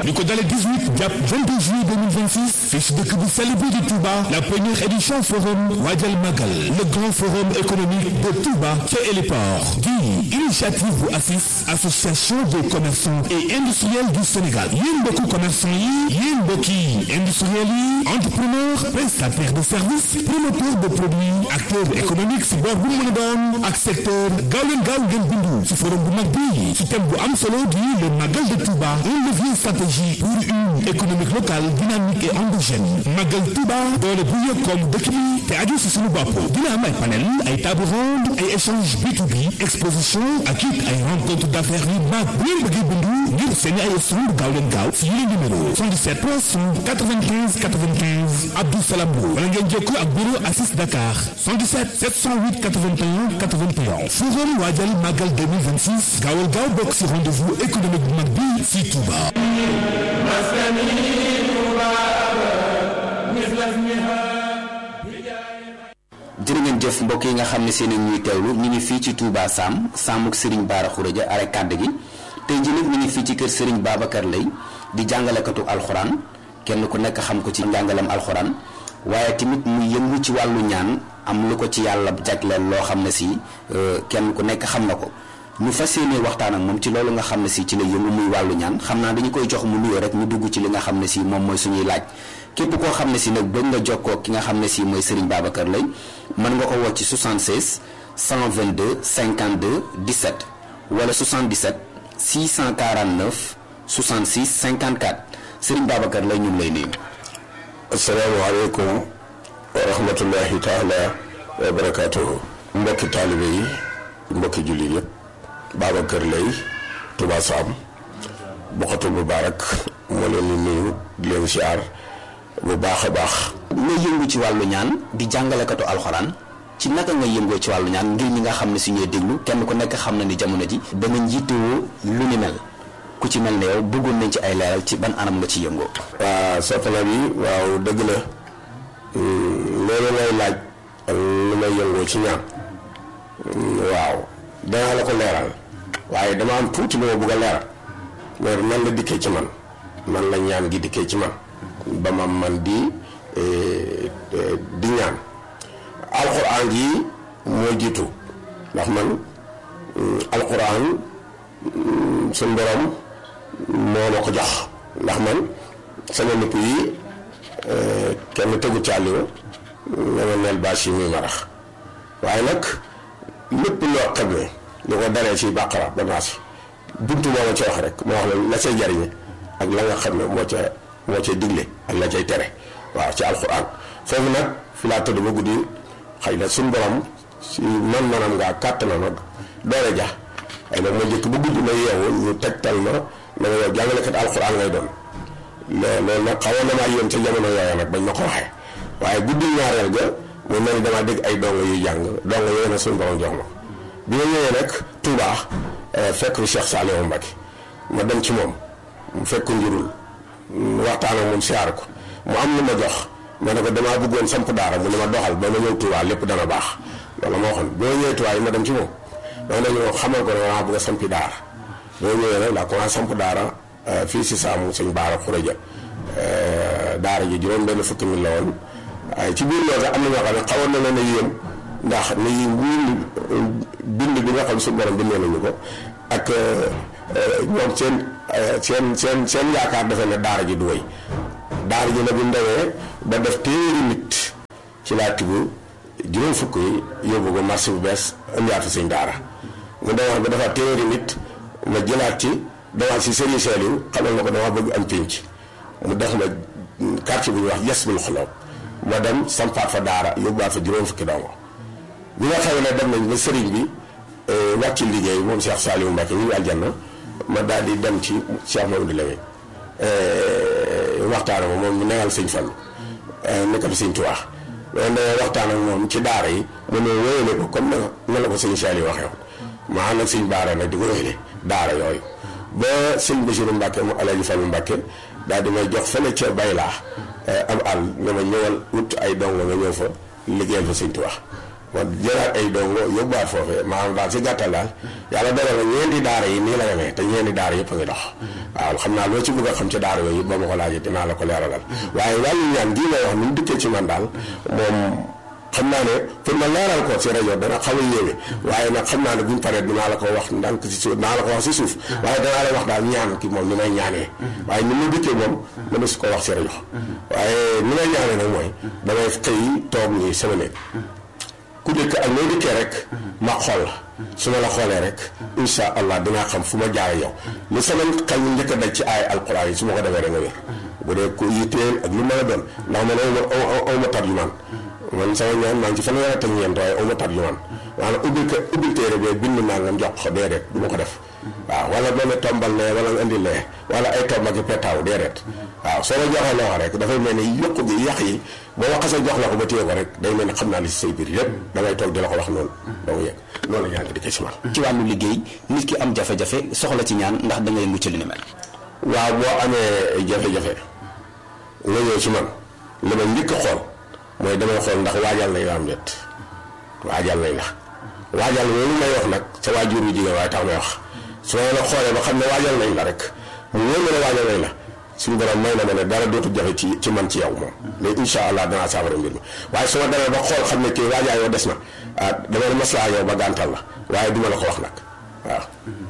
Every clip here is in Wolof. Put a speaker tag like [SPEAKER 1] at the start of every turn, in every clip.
[SPEAKER 1] li ko dalee 18 jàpp 22 juillet 2026 fii ci dëkk bu sell bi di Touba la première édition forum Waajal Magal le grand forum économique de Touba ca Héliport di initiative bu ACIS association des commerçants et industriels du Sénégal yéen mbokku commerçants yi yéen mbokki industriels yi entrepreneurs prestataires de services promoteurs de produits acteurs économiques si boor bu mu mën a doon ak secteur gaaw ngeen bindu ci forum bu mag bi ci thème bu am solo di le Magal de Touba un levier stratégique pour une économique locale dynamique et endogène Magal Touba doole bu yëg comme dëkk bi te aju si suñu bopp dina am ay panel ay table ronde ay échange B2B exposition ak it ay rencontre d'affaires yu mag bu ngeen bëggee bindu ngir seen ay stand gaaw si yile numéro 77 395 95 Abdou Salam Lo wala ngeen jokkoo ak bureau ACIS Dakar 77 708 81 81 forum Waajal Magal 2026 gaawal gaaw bokk si rendez-vous économique bu mag bi si Touba.
[SPEAKER 2] jërë ngeen jëf mbokk yi nga xam ne seen ñuy teewlu ñu ngi fii ci Touba Samuk Serigne Bara Khourédia are kàdd gi tey jii nag ñu ngi fii ci kër Serigne Babacar Lay di jàngalekatu alxuraan kenn ku nekk xam ko ci njàngalam alxuraan waaye tamit mu yëngu ci wàllu ñaan am lu ko ci yàlla jagleel loo xam ne si kenn ku nekk xam na ko ñu fas yéene waxtaan ak moom ci loolu nga xam ne si ci la yëngu muy wàllu ñaan xam naa dañu koy jox mu nuyoo rek ñu dugg ci li nga xam ne si moom mooy suñuy laaj képp koo xam ne si nag bëgg nga jokkoo ki nga xam ne si mooy Serigne Babacar Lay mën nga ko woo ci 76 122 52 17 wala 77 649 66 54 Serigne Babacar Lay ñu ngi lay nuyu.
[SPEAKER 3] asalaamaaleykum wa rahmatullahi taala wa barakaatuhu. mbokki taalibe yi mbokki jullit yëpp Babacar Lay Touba Sam Bokhatul Moubarak moo leen di nuyu di leen siyaar bu baax a baax.
[SPEAKER 2] nga yëngu ci wàllu ñaan di jàngalekatu alxuraan ci naka nga yëngoo ci wàllu ñaan ngir ñi nga xam ne su ñuy déglu kenn ku nekk xam na ni jamono ji da nga njiitewoo lu ni mel ku ci mel ne yow bëggoon nañ ci ay leeral ci ban anam nga ci yëngoo.
[SPEAKER 3] waaw soxna bi waaw dëgg la loolu lay laaj lu may yëngoo ci ñaan waaw danaa la ko leeral waaye dama am tuuti lu ma bëgg a leeral loolu nan la dikkee ci man la ñaan gi dikkee ci man ba ma man di ñaan alxuraan ji moo jiitu ndax man alxuraan suñ borom moo ma ko jox ndax man sama nupp yi kenn tegu càlliwu nga ma neel bâche yi muy marax waaye nag lépp loo xam ne li ko daree ci bàqara ba naasi buntu moo ma ca wax rek moo wax la cay jariñe ak la nga xam ne moo ca digle ak la cay tere waaw ci alxuraan foofu nag fi laa tëdd ba guddi xëy na suñ borom si man-manam ngaa kàttanam ak doole ja ay nag ma jëkk ba guddi ma yeewu ñu tegtal ma na nga yow jàngalekat alxuraan ngay doon loolu nag xawoon na maa yéen ca jamono yooya nag bañ ma ko waxee waaye guddi ñaareel ga mu mel ni damaa dégg ay dongo yuy jàng dongo yooyu nag suñu borom jox ma bi ma ñëwee nag Touba fekk fi Cheikh Saliou Mbacké ma dem ci moom mu fekk njurul waxtaan ak moom siyaar ko mu am lu ma jox ma ne ko damaa bëggoon samp daara mu ne ma doxal ba ma ñëw Touba lépp dana baax loolu ma waxoon bi ma ñëwee Touba yi ma dem ci moom dama dañoo xamal ko ne maa bëgg a sampi daara bi ma ñëwee nag laa commencé samp daara fii si Saamu Sëñ Bara Khourédia daara ji juróom benn fukki mi la woon waaye ci biir loolu am na ñoo xam ne xawoon na leen a yéem ndax ni bind bi nga xam suñu borom bindee nañu ko ak ñoom seen yaakaar defe ne daara ji du wéy daara ji nag bu ndawee ba def téeméeri nit ci laa tibb juróom fukk yi yóbbu ko marché bu bees indiwaat fi suñ daara mu demoon ba dafa téeméeri nit ma jëlaat ci demaat si Serigne Saliou xamal na ko dama bëgg am pénc mu def ma quartier bu ñuy wax Yasbul Xuloob ma dem sampaat fa daara yóbbuwaat fa juróom fukki dongo bi nga xam ne dem nañ ba sëriñ bi wàcc liggéey moom Cheikh Saliou Mbacké ñu aljanna ma daal di dem ci Cheikh Mamadou Lamine waxtaan ak moom mu neexal sëñ Fallu nekkal sëñ Tuubaa loolu da waxtaan ak moom ci daara yi mu ne wéyale ko comme na la ko sëñ Saliou waxee woon ma ànd ak sëñ Baara nag di ko wéyale daara yooyu ba sëñ Bassirou Mbacké mu Alaaji Fallu Mbacké daal di may jox fële ca Baylaa am àll ne ma ñëwal wut ay dongo nga ñëw fa liggéeyal fa sëñ Tuubaa ma jëlaat ay dongo yóbbuwaat foofee maanaam daal si gàttal daal yàlla dogal na ñeenti daara yi nii la demee te ñeenti daara yëpp a ngi dox waaw xam naa loo ci bëgg a xam ci daara yooyu yëpp ba ma ko laajee dinaa la ko leeralal waaye wàllu ñaan gii may wax ni mu dikkee ci man daal moom xam naa ne pour ma leeral ko ci rajo dana xaw a yéeme waaye nag xam naa ne buñ paree dinaa la ko wax ndànk si suuf dinaa la ko wax si suuf waaye danaa la wax daal ñaan ki moom ni may ñaanee waaye ni mu dikkee moom dama si ko wax si rajo waaye ni may ñaanee nag mooy damay xëy toog nii sama néeg ku dëkk ak noo dikkee rek ma xool la su ma la xoolee rek insha allah dinaa xam fu ma jaare yow li sama xel ñu njëkk a daj ci ay alquran yi su ma ko defee rek nga wér bu dee ko yitteel ak lu mën a doon ndax man aw ma tarjumaan man sama ñaan maa ngi ci fanweer ak ñeent waaye aw ma tarjumaan maanaam ubbil téere bee bind naa nga jox ko déedéet du ma ko def waaw wala doone tombal ne wala nga indi lee wala ay tomb ak petaaw déedéet waaw soo ma joxee loo rek dafay mel ni yokk bi yàq yi boo ma xasee jox la ko ba téye ko rek day mel ni xam naa li si say biir yëpp damay toog di la ko wax noonu doo mu yegg loolu ñaan di ko si man
[SPEAKER 2] ci wàllu liggéey nit ki am jafe-jafe soxla ci ñaan ndax da ngay mucc li ni mel.
[SPEAKER 3] waaw boo amee jafe-jafe nga ñëw ci man li ma njëkk a xool mooy damay xool ndax waajal nañ la am déet waajal nañ la waajal loolu may wax nag sa waajur wu jigéen waaye tax may wax su ma la xoolee ba xam ne waajal nañ la rek mu wóor ma ne waajal nañ la suñu borom may na ma ne dara dootu jafe ci man ci yow moom mais incha allah danaa saafara mbir mi waaye su ma demee ba xool xam ne kii waajal yow des na dama ne maslaa yow ba gàntal la waaye duma la ko wax nag waaw.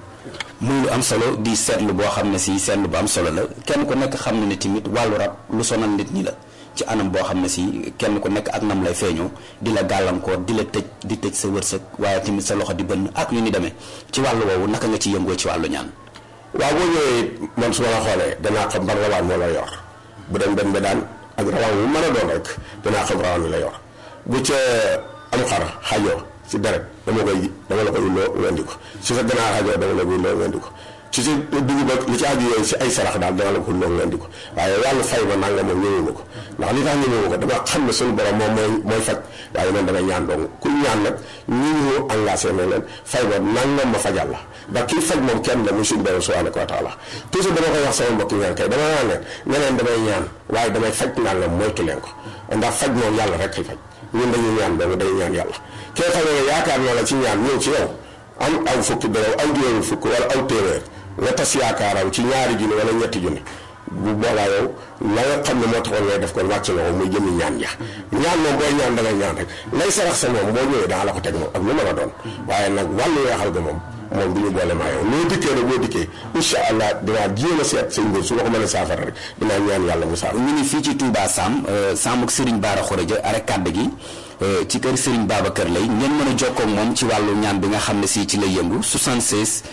[SPEAKER 2] muy lu am solo di seetlu boo xam ne si seetlu bu am solo la kenn ku nekk xam ne ne tamit wàllu rab lu sonal nit ñi la ci anam boo xam ne si kenn ku nekk ak nam lay feeñoo di la gàllankoor di la tëj di tëj sa wërsëg waaye tamit sa loxo di bënn ak ñu ni demee ci wàllu woowu naka nga ci yëngoo ci wàllu ñaan.
[SPEAKER 3] waaw boo ñëwee man su ma la xoolee danaa xam ban rawaan moo la yor bu dem benn daan ak rawaan bu mën a doon rek danaa xam rawaan bi la yor bu ca am xar xajoo si deret dama la koy ulloo nga indi ko si sa ganaar xajoo dama la koy ulloo nga indi ko ci si dugub ak li ci aju yooyu si ay sarax daal dama la ko ulloo nga indi ko waaye wàllu fay ma nanga moom ñëwuma ko ndax li tax ñëwuma ko dama xam ne suñu borom moom mooy faj waaye man damay ñaan dong ku ñaan nag ñu engagé na leen fay ma nangam ma fajal la ndax kii faj moom kenn la muy suñu borom subhanahu wa taala toujours dama koy wax sama mbokk ñaan kay dama naan leen ñeneen damay ñaan waaye damay faj naan la moytu leen ko ndax faj moom yàlla rek kay faj ñun dañuy ñaan dong dañuy ñaan yàlla kee xam ne yaakaar naa la ci ñaan ñëw ci yow am aw fukki dërëm aw juróomi fukk wala aw téeméer nga tas yaakaaram ci ñaari junni wala ñetti junni bu boobaa yow la nga xam ne moo taxoon ngay def kon wàcc na ko muy jëmi ñaan ja ñaan moom booy ñaan da ngay ñaan rek lay sarax sa moom boo ñëwee daa la ko teg moom ak lu mën a doon waaye nag wàllu weexal ga moom du ñu boole maa yow loo dikkee rek boo dikkee incha allah dinaa jéem a seet sëñ bi su ma ko mën a saafara rek dinaa ñaan yàlla mu saafara.
[SPEAKER 2] ñu ngi fii ci Touba Sam Sam ak Serigne Bara Khourédia arrêt kàdd gi ci kër Serigne Babacar Lay ngeen mën a jokkoo ak moom ci wàllu ñaan bi nga xam ne si ci lay yëngu 76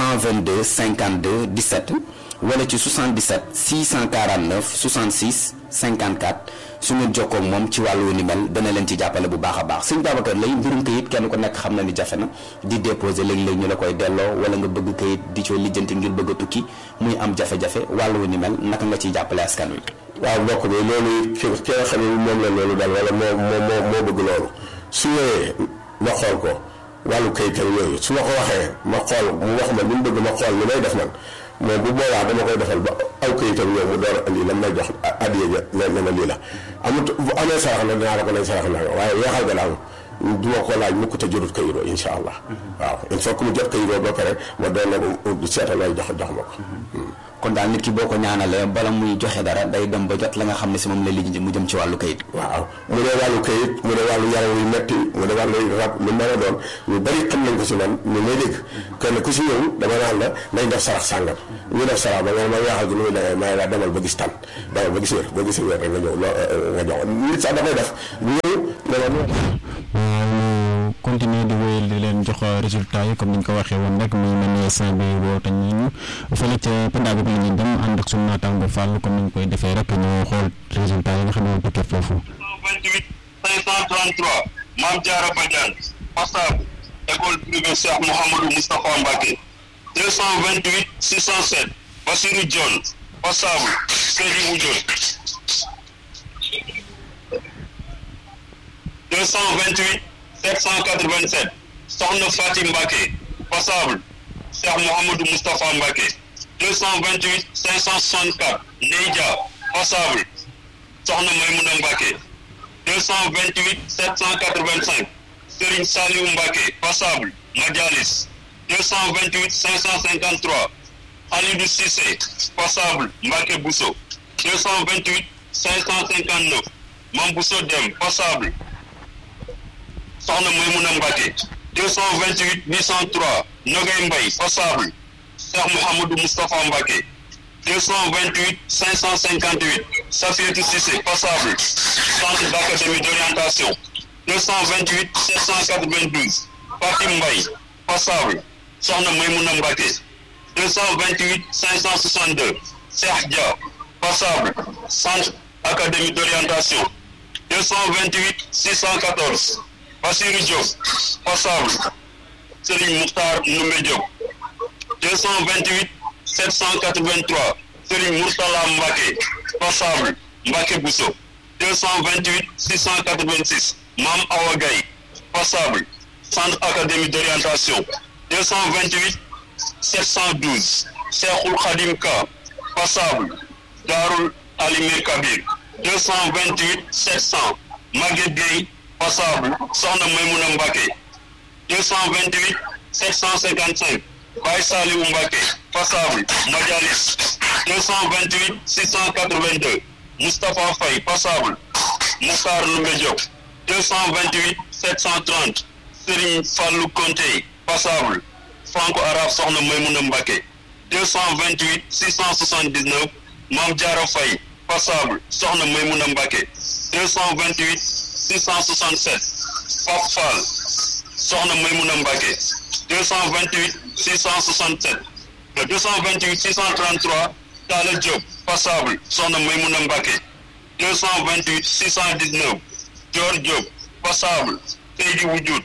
[SPEAKER 2] 122 52 17 wala ci 77 649 66 54 su ngeen jokkoo ak moom ci wàllu ni mel dana leen ci jàppale bu baax a baax sëñ Babacar Lay mbirum kayit kenn ko nekk xam na ni jafe na di déposer léeg-léeg ñu la koy delloo wala nga bëgg kayit di coo lijjanti ngir bëgg a tukki muy am jafe-jafe wàllu ni mel naka nga ciy jàppale askan wi.
[SPEAKER 3] waaw mbokk bi loolu ki nga xam ne moom la loolu daal wala moo bëgg loolu su ñëwee ma xool ko wàllu kayitam yooyu su ma ko waxee ma xool mu wax ma li mu bëgg ma xool li may def man moom bu boobaa dama koy defal ba aw kayitam ñëw mu door a andi lan may jox addiya ja ne ma lii la amut bu amee sarax nag dinaa la ko nañ sarax na waaye weexal ga daal du ma ko laaj mukk te jotut kayitoo incha allah waaw il faut que mu jot kayitoo ba pare ma doon na ko seetal lay jox ma ko.
[SPEAKER 2] kon daal nit ki boo ko ñaanalee bala muy joxe dara day dem ba jot la nga xam ne si moom la lijjanti mu jëm ci wàllu kayit.
[SPEAKER 3] waaw mu ne wàllu kayit mu ne wàllu yaram yu metti mu ne wàllu rab lu mën a doon ñu bari xam nañ ko si man ñu may dégg kenn ku si ñëw dama naan la nañ def sarax sàngam ñu def sarax ba nga ma weexal gi nu muy demee may la demal ba gis tan demal ba gis wér boo gisee wér rek nga ñëw nga jox nit sax dafay def bu ñëw ne la
[SPEAKER 4] continuer di wéyal di leen jox résultat yi comme ni ñu ko waxee woon rek muy mel ni sant bi woote ñu fële ca Penda bi la ñuy dem ànd ak suñu naataango Fall comme ni ñu koy defee rek ñu xool résultat yi nga xam ne moo tukkee foofu.
[SPEAKER 5] 128 533 Mame Diarra Badiane Passable école privée Cheikh Mouhamadou Moustapha Mbacké 228 607 Bassirou Dione Passable Seydou Dione 228 787 Soxna Fatim Mbacké Passable Cheikh Mouhamadou Moustapha Mbacké 228 564 Neydia Passable Soxna Maymouna Mbacké 228 785 Serigne Saliou Mbacké passable Madialis 228 553 Khalidou Cissé passable Mbacké Bousso 228 559 Mame Bousso Dem passable Sokhna Maymouna Mbacké 228 803 Nogay Mbaye passable Cheikh Mouhamadou Moustapha Mbacké 228 558 Safiatou Cissé passable centre d'académie d'orientation 228 792 Fatim Mbaye passable Sokhna Maymouna Mbacké 228 562 Cheikh Dia passable centre académie d'orientation 228 614 Bassirou Diop passable Serigne Mokhtar Noumé Diop 228 783 Serigne Mourtala Mbacké passable Mbacké Bousso 228 686 Mame Awa Gaye passable centre académie d'orientation 228 712 Cheikhoul Khadim Ka passable Darul Alimir Kabir 228 700 Maguette Gueye passable Sokhna Maymouna Mbacké 228 755 Baye Saliou Mbacké passable Madialis 228 682 Moustapha Faye passable Moukhtar Noumé Diop 228 730 Serigne Fallou Konté passable Franco Arabe Sokhna Maymouna Mbacké 228 679 Mame Diarra Faye passable Sokhna Maymouna Mbacké 228 667 Pape Fall Sokhna Maymouna Mbacké 228 667 228 633 Talla Diop passable Sokhna Maymouna Mbacké 228 619 Dior Diop passable Seydi Wudjoud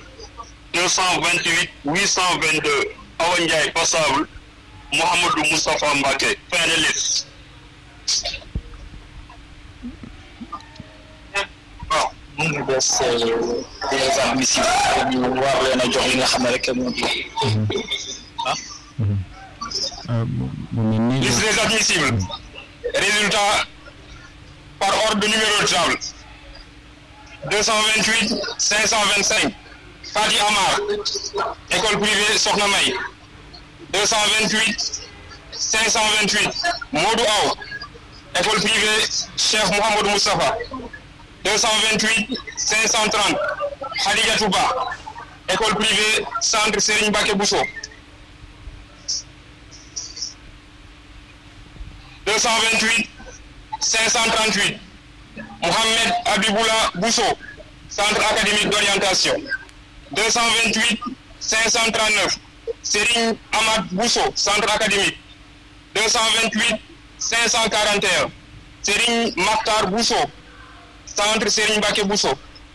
[SPEAKER 5] 228 822 Awa Ndiaye passable Mouhamadou Moustapha Mbacké. Fin de liste.
[SPEAKER 6] mu ngi des des admissibles ñu war leen a jox li nga xam ne rek moo di
[SPEAKER 5] liste des admissibles. Résultat par ordre de numéro de table. 228 525 Fati Amar école privée Sokhna May 228 528 Modou Aw école privée Cheikh Mouhamadou Moustapha 228 530 Khadijatou Ba école privée centre Serigne Mbacké Bousso 228 538 Mohamed Abiboula Bousso centre académique d'orientation 228 539 Serigne Amad Bousso centre académique 228 541 Serigne Makhtar Bousso centre Serigne Mbacké Bousso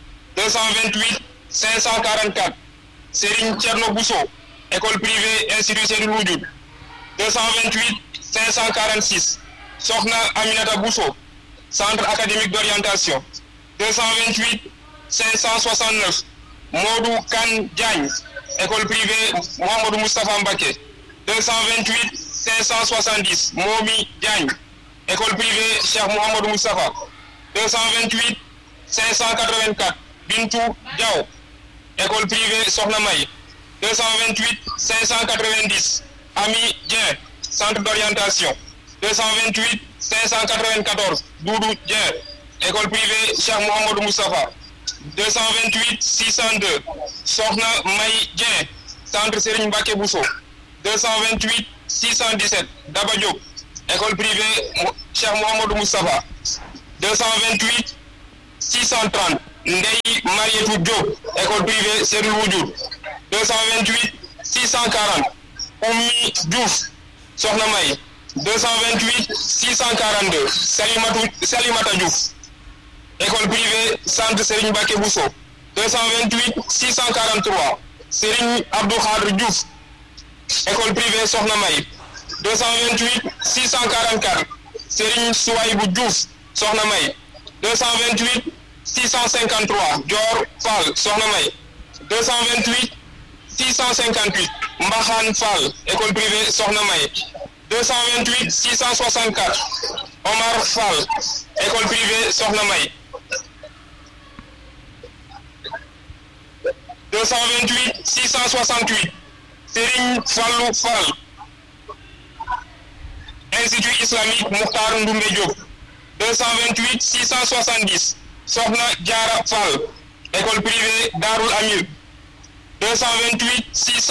[SPEAKER 5] 228 544 Serigne Thierno Bousso école privée institut Serigne Wudjoud 228 546 Sokhna Aminata Bousso centre académique d'orientation 228 569 Modou Kane Diagne école privée Mouhamadou Moustapha Mbacké 228 570 Momi Diagne école privée Cheikh Mouhamadou Moustapha 228 584 Bintou Diaw école privée Sokhna May 228 590 Ami Dieng centre d'orientation 228 594 Doudou Dieng école privée Cheikh Mouhamadou Moustapha 228 602 Sokhna May Dieng centre Serigne Mbacké Bousso 228 617 Daba Diop école privée Cheikh Mouhamadou Moustapha 228 630 Ndeye Marietou Diop école privée Serigne Wudjoud 228 640 Oumy Diouf Sokhna May 228 642 Salimata Diouf école privée centre Serigne Mbacké Bousso 228 643 Serigne Abdou Khadr Diouf école privée Sokhna May 228 644 Serigne Souaïbou Diouf Sokhna May 228 653 Dior Fall Sokhna May 228 658 Mbaxane Fall école privée Sokhna May 228 664 Omar Fall école privée Sokhna May 228 668 Serigne Fallou Fall Institut islamique Mokhtar Ndoumbe Diop 228 670 Sokhna Diara Fall école privée Darul Amir 228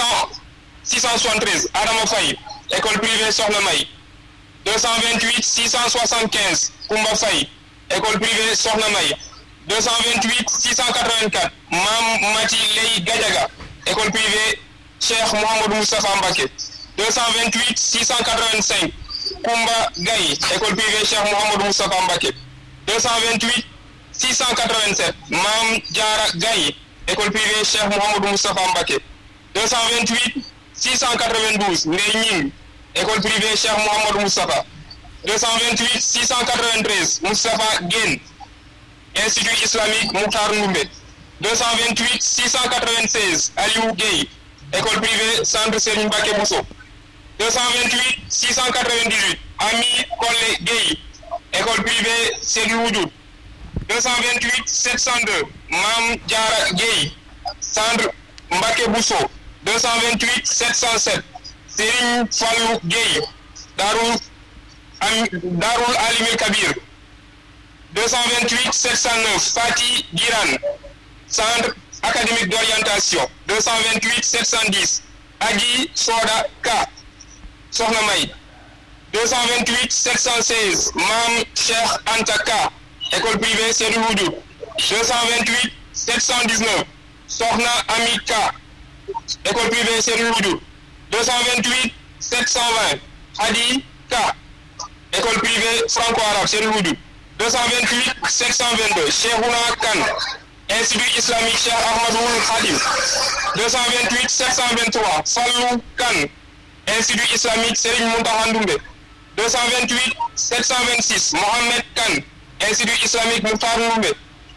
[SPEAKER 5] 673 Adama Faye école privée Sokhna May 228 675 Koumba Faye école privée Sokhna May 228 684 Mam Mati Ley Gadiaga école privée Cheikh Mohamed Moustapha Mbacké 228 685 Koumba Gaye école privée Cheikh Mohamed Moustapha Mbacké 228 687 Mam Diara Gaye école privée Cheikh Mohamed Moustapha Mbacké 228 692 Ndey Ñing école privée Cheikh Mohamed Moustapha 228 693 Moustapha Guène Institut islamique Mokhtar Ndoumbe 228 696 Aliou Gueye école privée Centre Serigne Mbacké Bousso 228 698 Ami Collé Gueye école privée Seydou Woudoud 228 702 Mam Diara Gueye Centre Mbacké Bousso 228 707 Serigne Fallou Gueye Darul Alimil Kabir 228 709 Fati Giran Centre académique d'orientation 228 710 Adji Soda Ka Sokhna May 228 716 Mam Cheikh Anta Ka école privée Seydou Woudoud 228 719 Sokhna Ami Ka école privée Seydou Woudoud 228 720 Hadi Ka école privée franco-arabe Seydou Woudoud 228 722 Cheikhouna Kane Institut islamique Cheikh Ahmadoul Khadim 228 723 Fallou Kane Institut islamique Serigne Mountakha Ndoumbe 228 726 Mohamed Kane Institut islamique Mokhtar Ndoumbe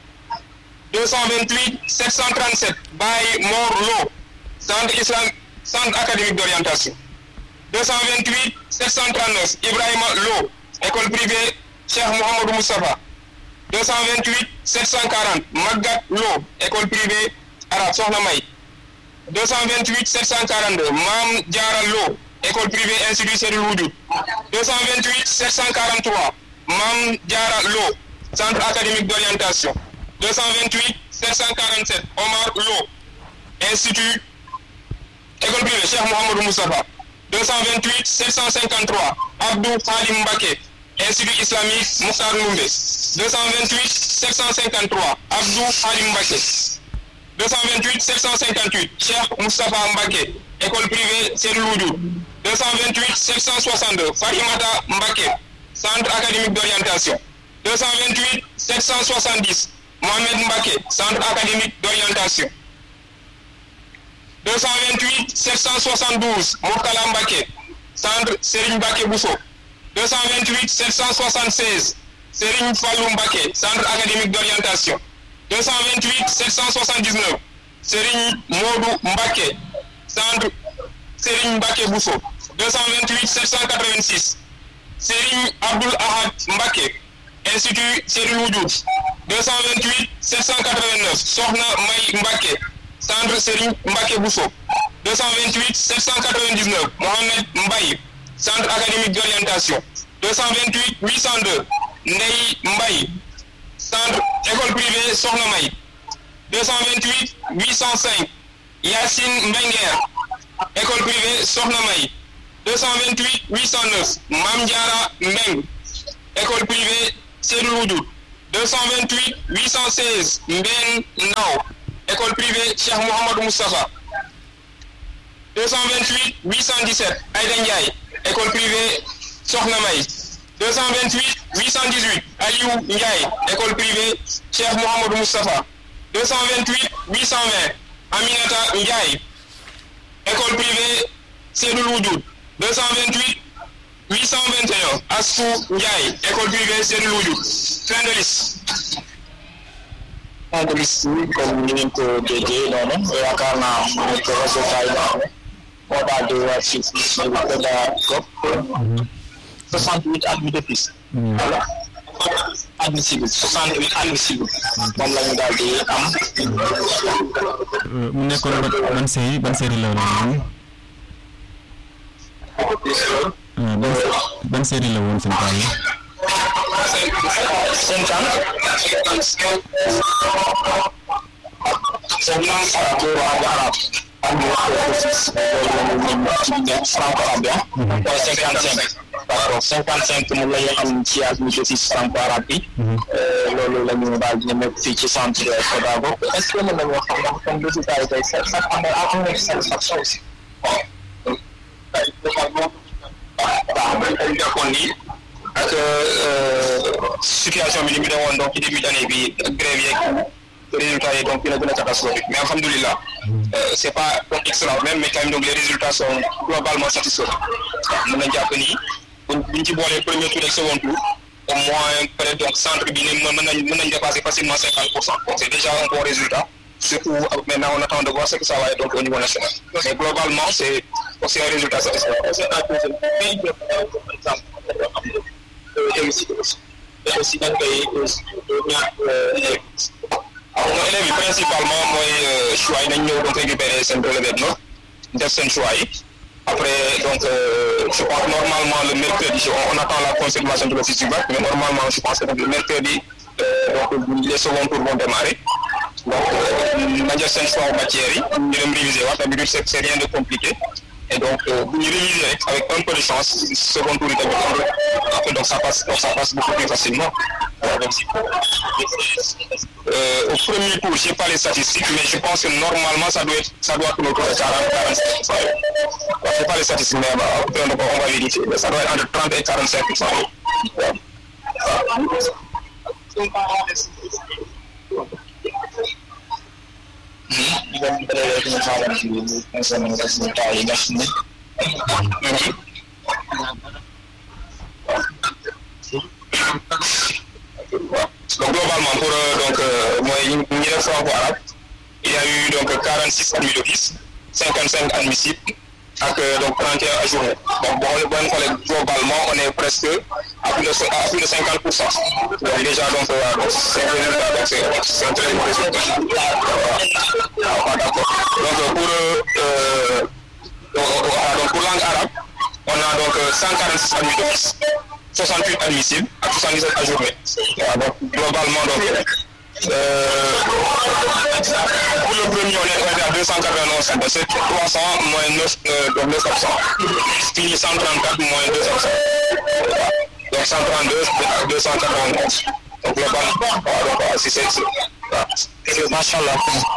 [SPEAKER 5] 228 737 Baye Mor Lo Centre académique d'orientation 228 739 Ibrahima Lo école privée Cheikh Mohamed Moustapha 228 740 Magat Lo école privée arabe Sokhna May 228 742 Mam Diara Lo école privée Institut Seydou Woudoud 228 743 Mam Diara Lo Centre académique d'orientation 228 747 Omar Lo Institut école privée Cheikh Mohamed Moustapha 228 753 Abdou Khadim Mbacké Institut islamique Mokhtar Ndoumbe 228 753 Abdou Khadim Mbacké 228 758 Cheikh Moustapha Mbacké école privée Seydou Woudoud 228 762 Fatimata Mbacké Centre académique d'orientation 228 770 Mohamed Mbacké Centre académique d'orientation 228 772 Mourtala Mbacké Centre Serigne Mbacké Bousso 228 776 Serigne Fallou Mbacké Centre académique d'orientation 228 779 Serigne Modou Mbacké Centre Serigne Mbacké Bousso 228 786 Serigne Abdoul Ahad Mbacké Institut Seydou Woudoud 228 789 Sokhna May Mbacké Centre Serigne Mbacké Bousso 228 799 Mohamed Mbaye Centre académique d'orientation 228 802 Ndey Mbaye Centre école privée Sokhna May 228 805 Yassine Mbenguer école privée Sokhna May 228 809 Mam Diara Mbeng école privée Seydou Woudoud 228 816 Mben Ndaw école privée Cheikh Mohamed Moustapha 228 817 Aïda Ndiaye école privée Sokhna May 228 818 Aliou Ndiaye école privée Cheikh Mohamed Moustapha 228 820 Aminata Ndiaye école privée Seydou Woudoud 228 821 Assou Ndiaye école privée Seydou Woudoud. Fin de liste.
[SPEAKER 6] Fin de liste comme ni ngeen ko déggee noonu yaakaar naa ne ko résultat yi nga xam ne moo daal di wàcc ci Kolda Gop 68 admis d'office. Voilà. admissible 68 admissible moom la ñu daal di am.
[SPEAKER 4] mu nekkoon ban série la woon. ban série la woon seen taal yi.
[SPEAKER 6] 55 moom la ñu am ci admission franco-arabe bi. loolu la ñu daal di nekk fii ci centre Kodago. est-ce que mën nañoo xam ndax comme résultat yi tey sax am na satisfaction aussi. dañu jàppoon ni ak situation bi ni mu demoon donc ci début d'année bi ak grève yeeg résultats yi donc dina gën a catastrophique mais alhamdoulilah c'est pas donc extraordinaire mais quand même donc les résultats sont globalement satisfaisants mën nañ jàpp ni buñ ci boolee premier tour ak second tour au moins peut-être donc centre bi mën nañ dépasser facilement 50%. Donc c'est déjà un bon résultat. Surtout maintenant on attend de voir ce que ça va être donc au niveau national. Mais globalement c'est aussi un résultat satisfaisant. Élèves yi principalement mooy choix yi nañ ñëw donc récupérer seen relevé de notes def seen choix yi. Après, donc, je pense normalement le mercredi, on attend la confirmation de l'office du bac, mais normalement, je pense que le mercredi, donc, les seconds tours vont démarrer. Donc, manière c'est un choix en matière, nous allons réviser. D'habitude, c'est rien de compliqué. Et donc, vous révisez avec un peu de chance, le second tour est après, donc ça passe beaucoup plus facilement. Au premier tour, je n'ai pas les statistiques, mais je pense que normalement, ça doit tourner autour de 40-45. Je n'ai pas les statistiques, mais on va vérifier. Mais ça doit être entre 30 et 45%. Donc globalement pour moi franco-arabe, il y a eu donc 46 admis d'office, 55 admissibles avec donc 31 ajourés. Donc globalement on est presque à plus de 50%. Donc déjà donc c'est un résultat, donc c'est un très bon résultat. Donc pour langue arabe, on a donc 146 admis d'office, 68 admissibles à 77 ajourés. Donc globalement donc pour le premier on est à 291, c'est 300 moins 9, donc 9 absents. Fini 134 moins 2 absents. Donc 132 à 291. Donc globalement, si c'est machallah.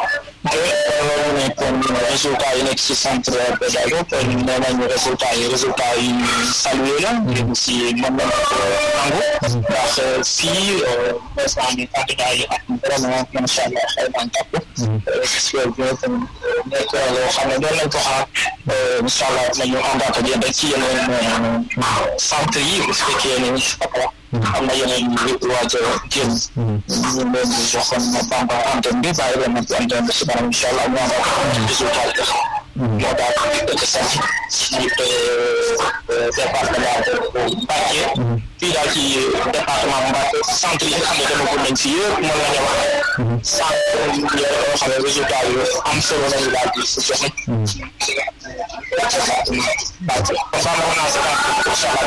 [SPEAKER 6] Résultat yi nekk ci centre pédagogique nee nañu résultat yi salué la si mën na nangu ndax fii instant candidat yi am vraiment machallah xëy na tàpp j'espère que nekk loo xam ne doon nañ ko xaar inchallah nañu àndaat ak yéen rek ci yeneen centre yi bu fekkee ne am na yeneen yu waaj a génn ñu leen di joxoon pendant antenne bi bàyyi leen nag antenne bi si kanam inchallah ñu àndaat résultat yi moo daal dëkk sax ci département Mbacké fii daal ci département Mbacké centre yi nga xam ne demagul nañ fi yëpp mën nañu wax centre yoo xam ne résultat yu am solo lañu daal di joxe